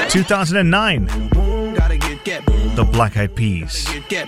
2009, the Black Eyed Peas.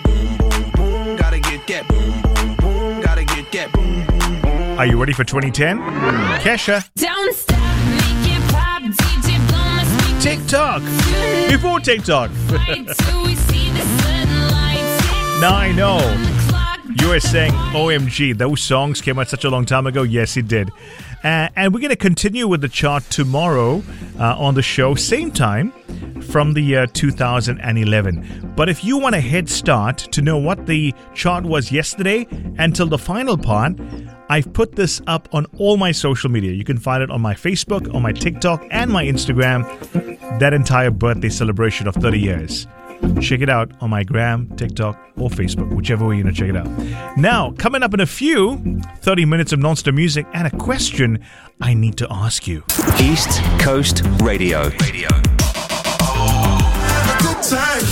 Are you ready for 2010? Kesha. Don't stop, make it pop, DJ blow my speakers. TikTok. Before TikTok. Right till we see the sunlight. Now I know. On the clock. You are saying, OMG, those songs came out such a long time ago. Yes, it did. And we're going to continue with the chart tomorrow on the show, same time, from the year 2011. But if you want a head start to know what the chart was yesterday until the final part, I've put this up on all my social media. You can find it on my Facebook, on my TikTok, and my Instagram. That entire birthday celebration of 30 years. Check it out on my gram, TikTok, or Facebook, whichever way you want to check it out. Now, coming up in a few, 30 minutes of non-stop music and a question I need to ask you. East Coast Radio. Good time.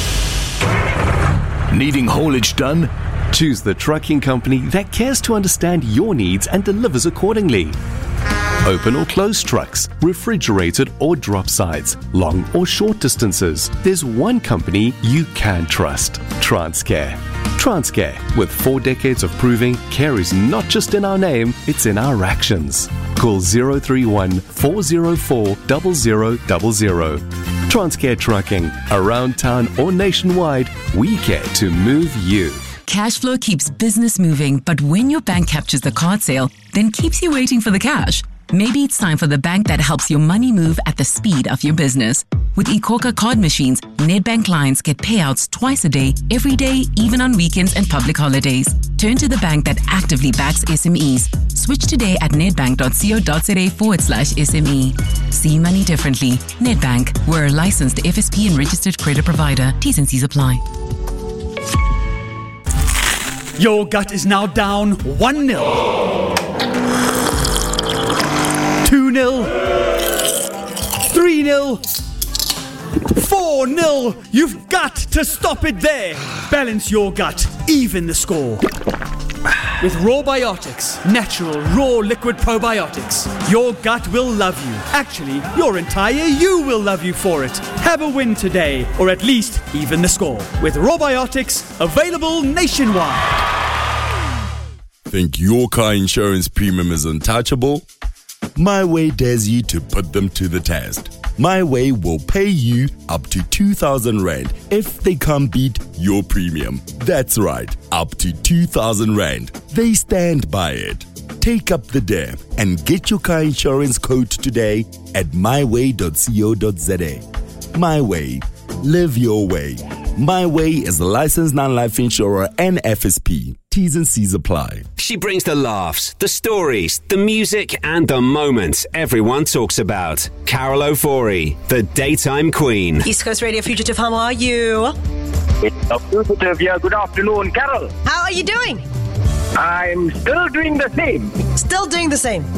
Needing haulage done? Choose the trucking company that cares to understand your needs and delivers accordingly. Open or closed trucks, refrigerated or drop sides, long or short distances. There's one company you can trust. Transcare. Transcare, with 4 decades of proving, care is not just in our name, it's in our actions. Call 031 404 0000. Transcare Trucking. Around town or nationwide, we care to move you. Cash flow keeps business moving, but when your bank captures the card sale, then keeps you waiting for the cash. Maybe it's time for the bank that helps your money move at the speed of your business. With eKhokha card machines, Nedbank clients get payouts twice a day, every day, even on weekends and public holidays. Turn to the bank that actively backs SMEs. Switch today at nedbank.co.za/SME. See money differently. Nedbank. We're a licensed FSP and registered credit provider. T's and C's apply. Your gut is now down 1-0. 2-0, 3-0, 4-0. You've got to stop it there. Balance your gut, even the score. With Rawbiotics, natural, raw liquid probiotics, your gut will love you. Actually, your entire you will love you for it. Have a win today, or at least even the score. With Rawbiotics, available nationwide. Think your car insurance premium is untouchable? My Way dares you to put them to the test. My Way will pay you up to 2,000 Rand if they can't beat your premium. That's right, up to 2,000 Rand. They stand by it. Take up the dare and get your car insurance quote today at myway.co.za. My Way. Live your way. My Way is a licensed non-life insurer and FSP. T's and C's apply. She brings the laughs, the stories, the music, and the moments everyone talks about. Carol O'Forey, the daytime queen. East Coast Radio Fugitive, how are you? It's a fugitive here. Good afternoon, Carol. How are you doing? I'm still doing the same. Still doing the same.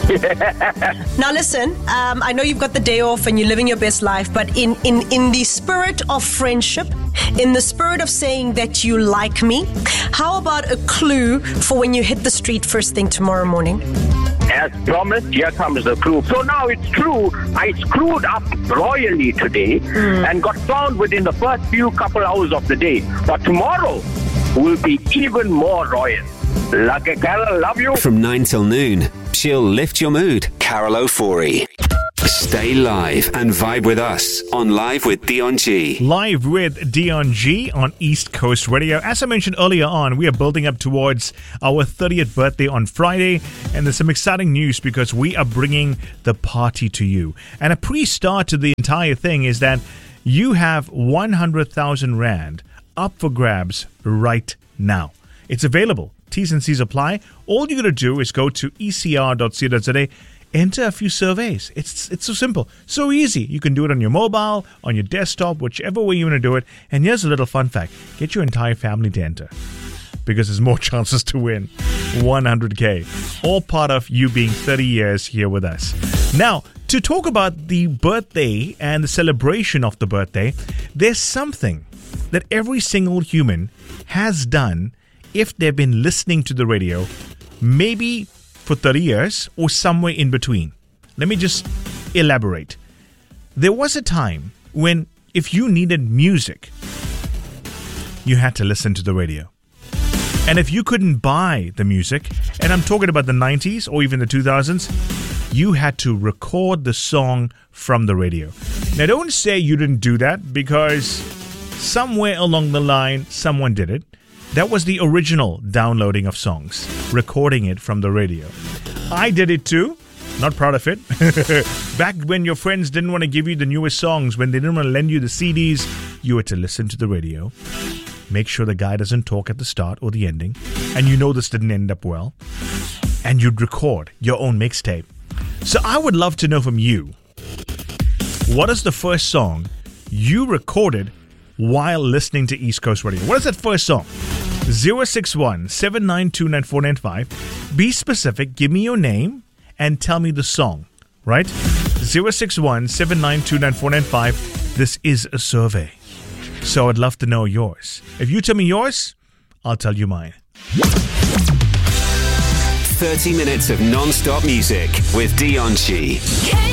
Now listen, I know you've got the day off and you're living your best life, but in the spirit of friendship, in the spirit of saying that you like me, how about a clue for when you hit the street first thing tomorrow morning? As promised, here comes the clue. So now it's true, I screwed up royally today and got found within the first few couple hours of the day. But tomorrow will be even more royal. Lucky Carol, love you. From 9 till noon, she'll lift your mood. Carol O'Forey. Stay live and vibe with us on Live with Dion G. Live with Dion G on East Coast Radio. As I mentioned earlier on, we are building up towards our 30th birthday on Friday, and there's some exciting news because we are bringing the party to you. And a pre-start to the entire thing is that you have 100,000 Rand up for grabs right now. It's available. T's and C's apply. All you got to do is go to ecr.co.za, enter a few surveys. It's so simple, so easy. You can do it on your mobile, on your desktop, whichever way you want to do it. And here's a little fun fact. Get your entire family to enter because there's more chances to win 100K. All part of you being 30 years here with us. Now, to talk about the birthday and the celebration of the birthday, there's something that every single human has done if they've been listening to the radio, maybe for 30 years or somewhere in between. Let me just elaborate. There was a time when if you needed music, you had to listen to the radio. And if you couldn't buy the music, and I'm talking about the 90s or even the 2000s, you had to record the song from the radio. Now, don't say you didn't do that, because somewhere along the line, someone did it. That was the original downloading of songs, recording it from the radio. I did it too. Not proud of it. Back when your friends didn't want to give you the newest songs, when they didn't want to lend you the CDs, you had to listen to the radio. Make sure the guy doesn't talk at the start or the ending. And you know this didn't end up well. And you'd record your own mixtape. So I would love to know from you, what is the first song you recorded while listening to East Coast Radio? What is that first song? 061-792-9495. Be specific. Give me your name and tell me the song, right? 061-792-9495. This is a survey. So I'd love to know yours. If you tell me yours, I'll tell you mine. 30 minutes of non-stop music with Dion G.